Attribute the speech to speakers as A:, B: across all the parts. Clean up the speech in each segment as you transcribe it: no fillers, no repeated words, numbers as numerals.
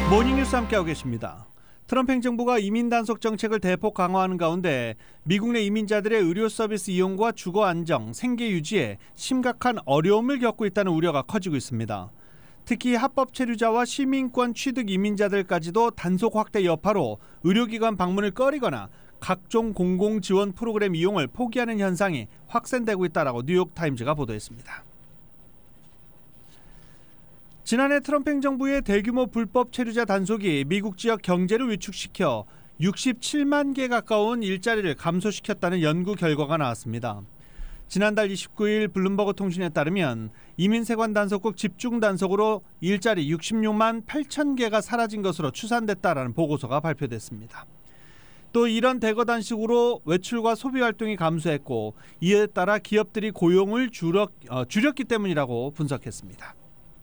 A: 모닝뉴스 함께하고 계십니다. 트럼프 행정부가 이민 단속 정책을 대폭 강화하는 가운데 미국 내 이민자들의 의료 서비스 이용과 주거 안정, 생계 유지에 심각한 어려움을 겪고 있다는 우려가 커지고 있습니다. 특히 합법 체류자와 시민권 취득 이민자들까지도 단속 확대 여파로 의료기관 방문을 꺼리거나 각종 공공 지원 프로그램 이용을 포기하는 현상이 확산되고 있다라고 뉴욕타임즈가 보도했습니다. 지난해 트럼프 행정부의 대규모 불법 체류자 단속이 미국 지역 경제를 위축시켜 67만 개 가까운 일자리를 감소시켰다는 연구 결과가 나왔습니다. 지난달 29일 블룸버그 통신에 따르면 이민세관 단속국 집중 단속으로 일자리 66만 8천 개가 사라진 것으로 추산됐다라는 보고서가 발표됐습니다. 또 이런 대거 단식으로 외출과 소비 활동이 감소했고 이에 따라 기업들이 고용을 줄였기 때문이라고 분석했습니다.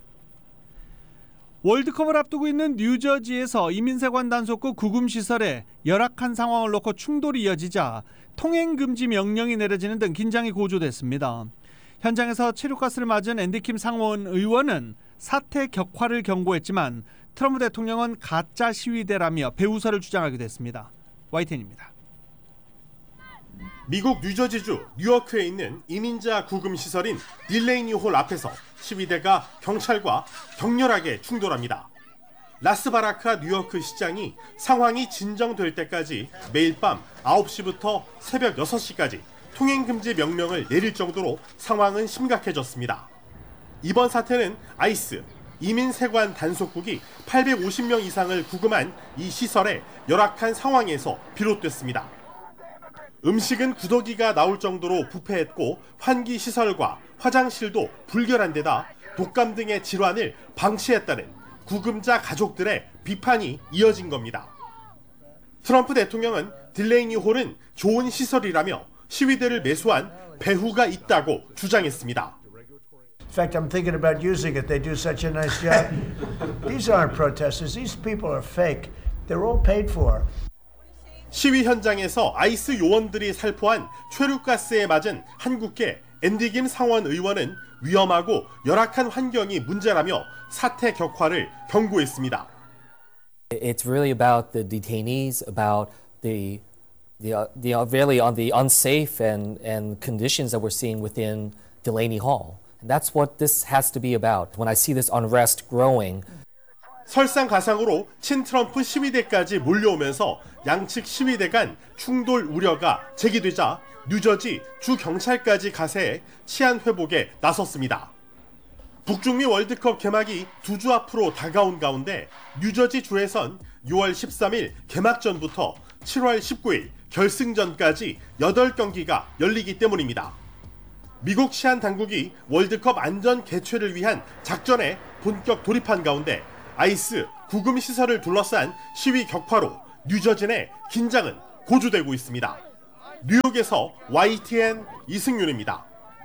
A: 월드컵을 앞두고 있는 뉴저지에서 이민세관 단속국 구금시설에 열악한 상황을 놓고 충돌이 이어지자 통행금지 명령이 내려지는 등 긴장이 고조됐습니다. 현장에서 체류가스를 맞은 앤디킴 상원 의원은 사태 격화를 경고했지만 트럼프 대통령은 가짜 시위대라며 배우설을 주장하기도 했습니다. YTN입니다.
B: 미국 뉴저지주 뉴어크에 있는 이민자 구금시설인 딜레이니 홀 앞에서 시위대가 경찰과 격렬하게 충돌합니다. 라스바라카 뉴어크 시장이 상황이 진정될 때까지 매일 밤 9시부터 새벽 6시까지 통행금지 명령을 내릴 정도로 상황은 심각해졌습니다. 이번 사태는 아이스, 이민세관 단속국이 850명 이상을 구금한 이 시설의 열악한 상황에서 비롯됐습니다. 음식은 구더기가 나올 정도로 부패했고 환기시설과 화장실도 불결한 데다 독감 등의 질환을 방치했다는 구금자 가족들의 비판이 이어진 겁니다. 트럼프 대통령은 딜레이니 홀은 좋은 시설이라며 시위대를 매수한 배후가 있다고 주장했습니다.
C: In fact, I'm thinking about using it. They do such a nice job. These aren't protesters. These people are fake. They're all paid for.
B: 시위 현장에서 아이스 요원들이 살포한 최루가스에 맞은 한국계 앤디김 상원 의원은 위험하고 열악한 환경이 문제라며 사태 격화를 경고했습니다.
D: It's really about the detainees, about the really on the unsafe and conditions that we're seeing within Delaney Hall. And that's what this has to be about. When I see this unrest growing.
B: 설상가상으로 친트럼프 시위대까지 몰려오면서 양측 시위대 간 충돌 우려가 제기되자 뉴저지 주 경찰까지 가세해 치안 회복에 나섰습니다. 북중미 월드컵 개막이 2주 앞으로 다가온 가운데 뉴저지 주에선 6월 13일 개막전부터 7월 19일 결승전까지 8경기가 열리기 때문입니다. 미국 치안 당국이 월드컵 안전 개최를 위한 작전에 본격 돌입한 가운데 아이스 구금 시설을 둘러싼 시위 격파로 뉴저지 내 긴장은 고조되고 있습니다. 뉴욕에서 YTN 이승윤입니다.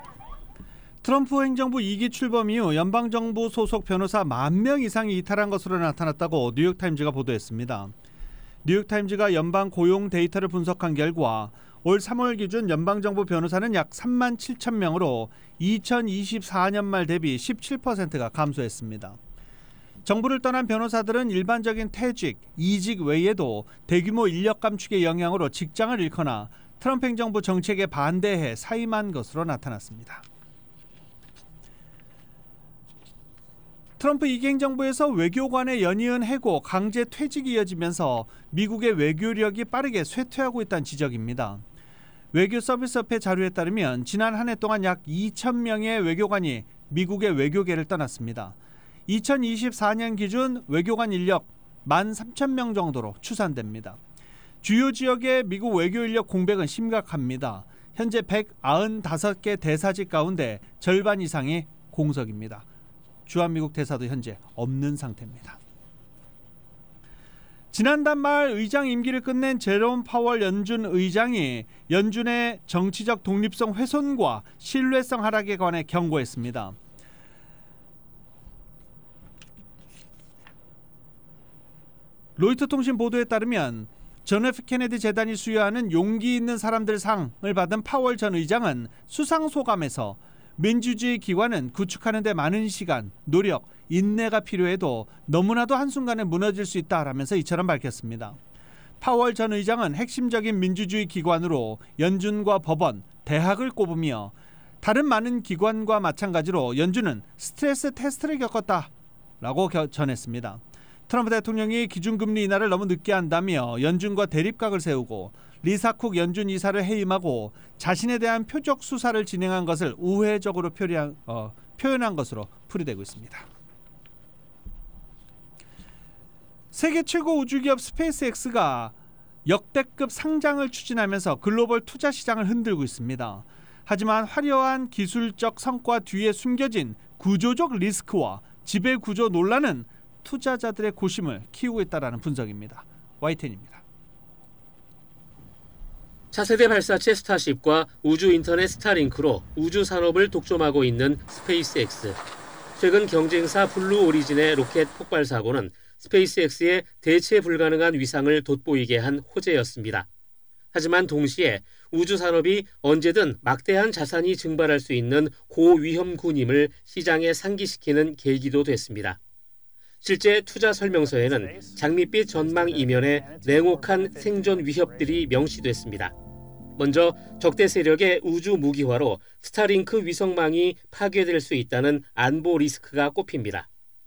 A: 트럼프 행정부 2기 출범 이후 연방정부 소속 변호사 10,000명 이상이 이탈한 것으로 나타났다고 뉴욕타임즈가 보도했습니다. 뉴욕타임즈가 연방 고용 데이터를 분석한 결과 올 3월 기준 연방정부 변호사는 약 37,000명으로 2024년 말 대비 17%가 감소했습니다. 정부를 떠난 변호사들은 일반적인 퇴직, 이직 외에도 대규모 인력 감축의 영향으로 직장을 잃거나 트럼프 행정부 정책에 반대해 사임한 것으로 나타났습니다. 트럼프 2기 행정부에서 외교관의 연이은 해고, 강제 퇴직이 이어지면서 미국의 외교력이 빠르게 쇠퇴하고 있다는 지적입니다. 외교서비스협회 자료에 따르면 지난 한 해 동안 약 2,000명의 외교관이 미국의 외교계를 떠났습니다. 2024년 기준 외교관 인력 13,000명 정도로 추산됩니다. 주요 지역의 미국 외교 인력 공백은 심각합니다. 현재 195개 대사직 가운데 절반 이상이 공석입니다. 주한미국 대사도 현재 없는 상태입니다. 지난달 말 의장 임기를 끝낸 제롬 파월 연준 의장이 연준의 정치적 독립성 훼손과 신뢰성 하락에 관해 경고했습니다. 로이터 통신 보도에 따르면 존 F 케네디 재단이 수여하는 용기 있는 사람들 상을 받은 파월 전 의장은 수상 소감에서 민주주의 기관은 구축하는 데 많은 시간, 노력, 인내가 필요해도 너무나도 한순간에 무너질 수 있다라면서 이처럼 밝혔습니다. 파월 전 의장은 핵심적인 민주주의 기관으로 연준과 법원, 대학을 꼽으며 다른 많은 기관과 마찬가지로 연준은 스트레스 테스트를 겪었다라고 전했습니다. 트럼프 대통령이 기준금리 인하를 너무 늦게 한다며 연준과 대립각을 세우고 리사 쿡 연준 이사를 해임하고 자신에 대한 표적 수사를 진행한 것을 우회적으로 표현한 것으로 풀이되고 있습니다. 세계 최고 우주기업 스페이스X가 역대급 상장을 추진하면서 글로벌 투자 시장을 흔들고 있습니다. 하지만 화려한 기술적 성과 뒤에 숨겨진 구조적 리스크와 지배구조 논란은 투자자들의 고심을 키우고 있다는 분석입니다. YTN입니다.
E: 차세대 발사체 스타쉽과 우주 인터넷 스타링크로 우주 산업을 독점하고 있는 스페이스X. 최근 경쟁사 블루 오리진의 로켓 폭발 사고는 스페이스X의 대체 불가능한 위상을 돋보이게 한 호재였습니다. 하지만 동시에 우주 산업이 언제든 막대한 자산이 증발할 수 있는 고위험군임을 시장에 상기시키는 계기도 됐습니다. 실제 투자 설명서에는 장밋빛 전망 이면에 냉혹한 생존 위협들이 명시됐습니다. 먼저 적대 세력의 우주 무기화로 스타링크 위성망이 파괴될 수 있다는 안보 리스크가 꼽힙니다.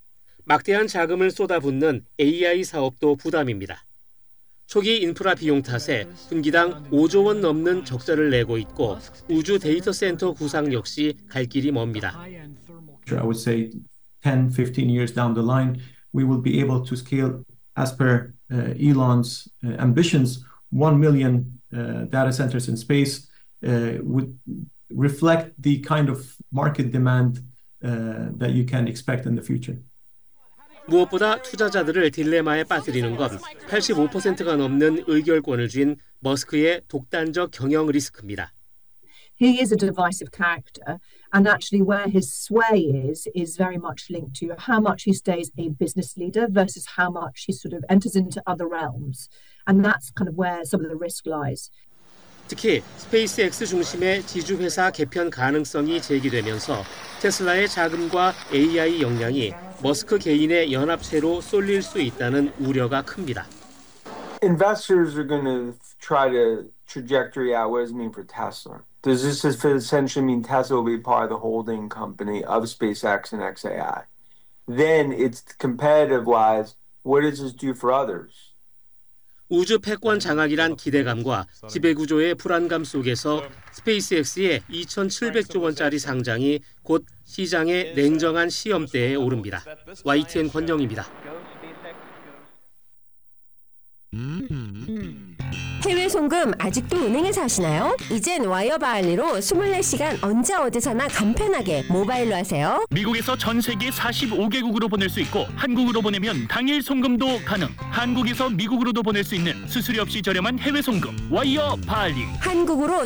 E: 막대한 자금을 쏟아붓는 AI 사업도 부담입니다. 초기 인프라 비용 탓에 분기당 5조 원 넘는 적자를 내고 있고 우주 데이터 센터 구상 역시 갈 길이 멉니다.
F: I would say 10, 15 years down the line, we will be able to scale as per Elon's ambitions, 1 million data centers in space would reflect the kind of market demand that you can expect in the future.
E: 무엇보다 투자자들을 딜레마에 빠뜨리는 건 85%가 넘는 의결권을 쥔 머스크의 독단적 경영 리스크입니다.
G: He is a divisive character, and actually where his sway is very much linked to how much he stays a business leader versus how much he sort of enters into other realms. And that's kind of where some of the risk lies.
E: 특히 스페이스X 중심의 지주회사 개편 가능성이 제기되면서 테슬라의 자금과 AI 역량이 머스크 개인의 연합체로 쏠릴 수 있다는 우려가 큽니다.
H: Investors are going to try to trajectory out what does it mean for Tesla? Does this essentially mean Tesla will be part of the holding company of SpaceX and XAI? Then it's competitive-wise, what does this do for others?
E: 우주 패권 장악이란 기대감과 지배구조의 불안감 속에서 스페이스X의 2,700조 원짜리 상장이 곧 시장의 냉정한 시험대에 오릅니다. YTN 권영입니다.
I: 해외 송금 아직도 은행에서 하시나요? 이젠 와이어바알리로 24시간 언제 어디서나 간편하게 모바일로 하세요.
J: 미국에서 전 세계 45개국으로 보낼 수 있고 한국으로 보내면 당일 송금도 가능. 한국에서 미국으로도 보낼 수 있는 수수료 없이 저렴한 해외 송금 와이어바알리.
I: 한국으로